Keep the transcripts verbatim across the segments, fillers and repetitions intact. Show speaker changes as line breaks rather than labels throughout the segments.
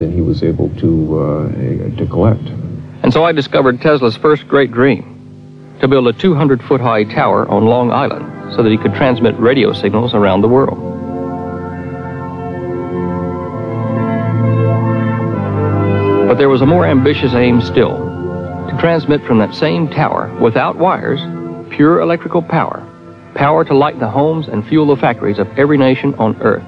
and he was able to, uh, to collect.
And so I discovered Tesla's first great dream, to build a two hundred foot high tower on Long Island so that he could transmit radio signals around the world. But there was a more ambitious aim still, to transmit from that same tower, without wires, pure electrical power, power to light the homes and fuel the factories of every nation on Earth.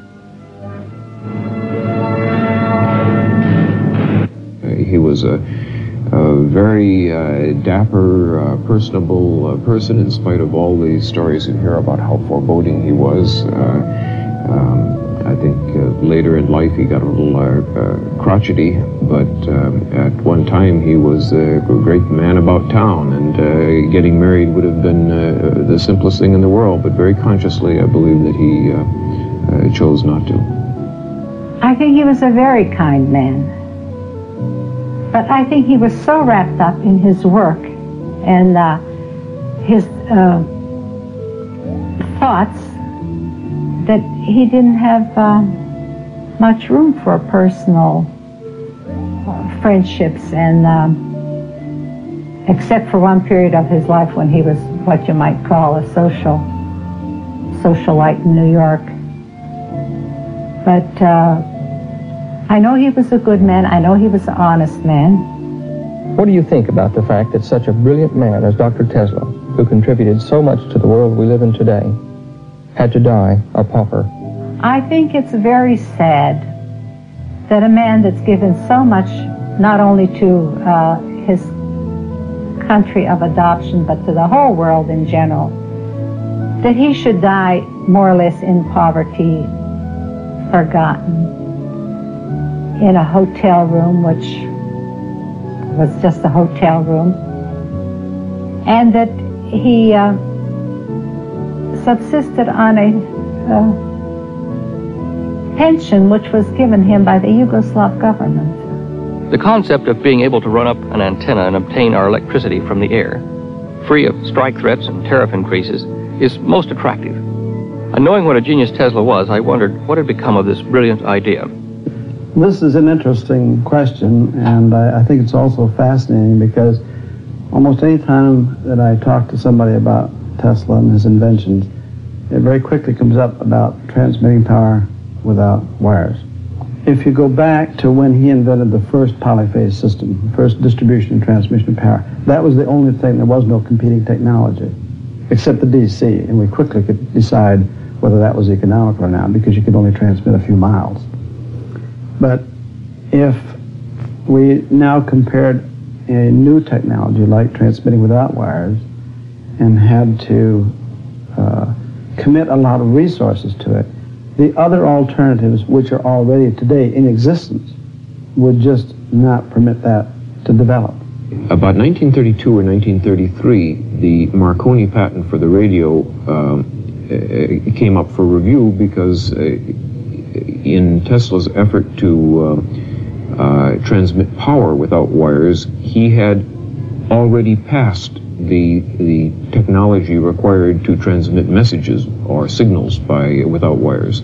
He was a, a very uh, dapper, uh, personable uh, person, in spite of all the stories you hear about how foreboding he was. Uh, um, I think uh, later in life he got a little uh, uh, crotchety, but um, at one time he was a great man about town, and uh, getting married would have been uh, the simplest thing in the world, but very consciously I believe that he uh, uh, chose not to.
I think he was a very kind man. But I think he was so wrapped up in his work and uh, his uh, thoughts that he didn't have uh, much room for personal uh, friendships, and um, except for one period of his life when he was what you might call a social socialite in New York. But uh, I know he was a good man. I know he was an honest man.
What do you think about the fact that such a brilliant man as Doctor Tesla, who contributed so much to the world we live in today, had to die a pauper?
I think it's very sad that a man that's given so much, not only to uh, his country of adoption, but to the whole world in general, that he should die more or less in poverty, forgotten, in a hotel room, which was just a hotel room, and that he uh, subsisted on a uh, pension which was given him by the Yugoslav government.
The concept of being able to run up an antenna and obtain our electricity from the air, free of strike threats and tariff increases, is most attractive. And knowing what a genius Tesla was, I wondered what had become of this brilliant idea.
This is an interesting question, and I, I think it's also fascinating because almost any time that I talk to somebody about Tesla and his inventions, it very quickly comes up about transmitting power without wires. If you go back to when he invented the first polyphase system, the first distribution and transmission of power, that was the only thing. There was no competing technology except the D C, and we quickly could decide whether that was economical or not because you could only transmit a few miles. But if we now compared a new technology like transmitting without wires and had to uh, commit a lot of resources to it, the other alternatives, which are already today in existence, would just not permit that to develop.
About nineteen thirty-two or nineteen thirty-three, the Marconi patent for the radio um, uh, came up for review because uh, in Tesla's effort to uh, uh, transmit power without wires, he had already passed the the technology required to transmit messages or signals by without wires.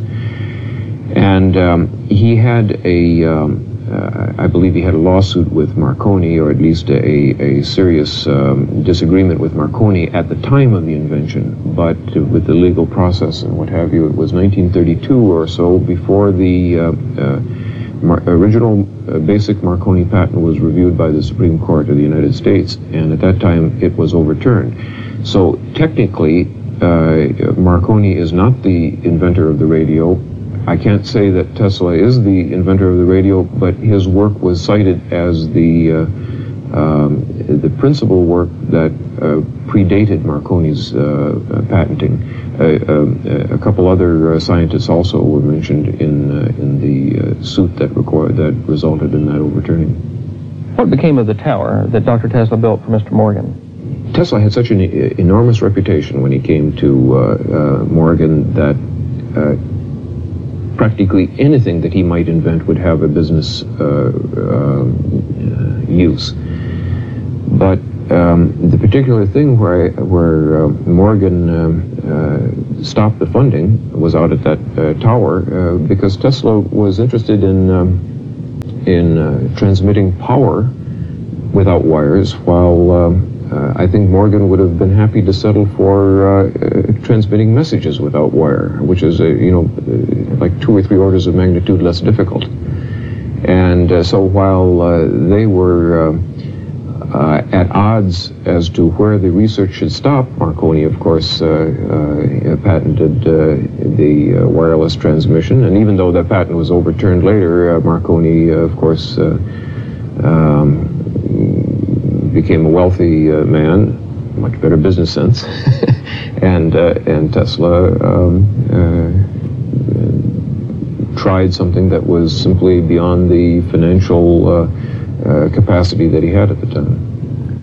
And um, he had a, um, uh, I believe he had a lawsuit with Marconi, or at least a, a serious um, disagreement with Marconi at the time of the invention, but uh, with the legal process and what have you, it was nineteen thirty-two or so before the uh, uh, Mar original uh, basic Marconi patent was reviewed by the Supreme Court of the United States, and at that time it was overturned. So technically, uh, Marconi is not the inventor of the radio. I can't say that Tesla is the inventor of the radio, but his work was cited as the uh, um, the principal work that uh, predated Marconi's uh, uh, patenting. Uh, uh, a couple other uh, scientists also were mentioned in uh, in the uh, suit that record that resulted in that overturning.
What became of the tower that Doctor Tesla built for Mister Morgan?
Tesla had such an e enormous reputation when he came to uh, uh, Morgan that uh, practically anything that he might invent would have a business uh, uh, use. But um, the particular thing where, I, where uh, Morgan um, uh, stopped the funding was out at that uh, tower uh, because Tesla was interested in um, in uh, transmitting power without wires, while um, uh, I think Morgan would have been happy to settle for uh, uh, transmitting messages without wire, which is, uh, you know, uh, like two or three orders of magnitude less difficult. And uh, so while uh, they were uh, uh, at odds as to where the research should stop, Marconi, of course, uh, uh, patented uh, the uh, wireless transmission. And even though that patent was overturned later, uh, Marconi, uh, of course, uh, um, became a wealthy uh, man, much better business sense, and uh, and Tesla um, uh, tried something that was simply beyond the financial uh, uh, capacity that he had at the time.